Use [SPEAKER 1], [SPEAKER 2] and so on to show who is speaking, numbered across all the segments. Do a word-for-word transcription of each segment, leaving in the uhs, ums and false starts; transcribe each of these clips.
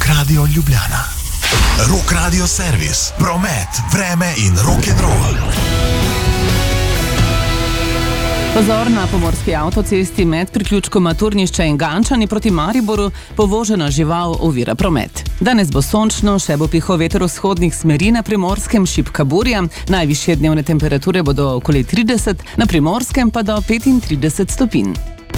[SPEAKER 1] Rock Radio Ljubljana. Rock Radio servis, promet, vreme in rock'n'roll.
[SPEAKER 2] Pozor, na pomorski avtocesti med priključkoma Turnišče in Gančani proti Mariboru povožena žival ovira promet. Danes bo sončno, še bo pihal veter vzhodnih smeri, na Primorskem šibka burja, najvišje dnevne temperature bodo okoli trideset, na Primorskem pa do petintrideset stopinj.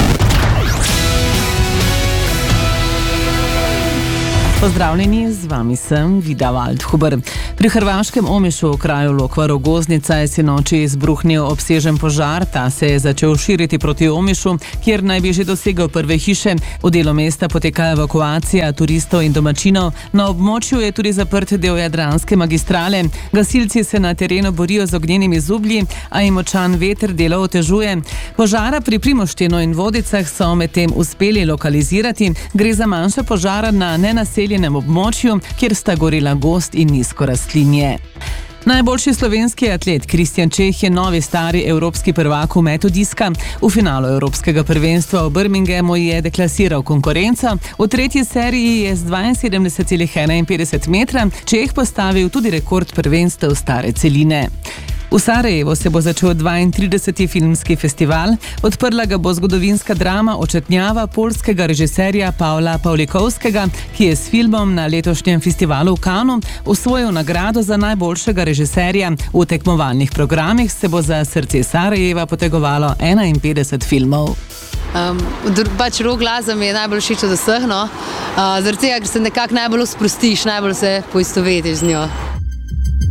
[SPEAKER 2] Pozdravljeni, z vami sem Vida Waldhuber. Pri hrvaškem Omišu v kraju Lokva-Rogoznica je sinoči izbruhnil obsežen požar. Ta se je začel širiti proti Omišu, kjer naj bi že dosegel prve hiše. V delu mesta poteka evakuacija turistov in domačinov. Na območju je tudi zaprt del Jadranske magistrale. Gasilci se na terenu borijo z ognjenimi zublji, a jim močan veter delo otežuje. Požara pri Primoštenu in Vodicah so medtem uspeli lokalizirati. Gre za manjša požara na nenaseljenem območju, kjer sta gorela gozd in nizko rastlinje. Najboljši slovenski atlet Kristjan Čeh je novi stari evropski prvak v metu diska. V finalu evropskega prvenstva v Birminghamu je deklasiral konkurenco. V tretji seriji je z dvainsedemdeset celih enainpetdeset metra Čeh postavil tudi rekord prvenstev stare celine. V Sarajevu se bo začel dvaintrideseti filmski festival. Odprla ga bo zgodovinska drama Očetnjava poljskega režiserja Pavla Pawlikowskiego, ki je s filmom na letošnjem festivalu v Cannu osvojil nagrado za najboljšega režiserja. V tekmovalnih programih se bo za srce Sarajeva potegovalo enainpetdeset filmov.
[SPEAKER 3] Um, pač rock glasba mi je najbolj všeč od vseh, no. Uh, zaradi tega, ker se nekako najbolj sprostiš, najbolj se poistovetiš z njo.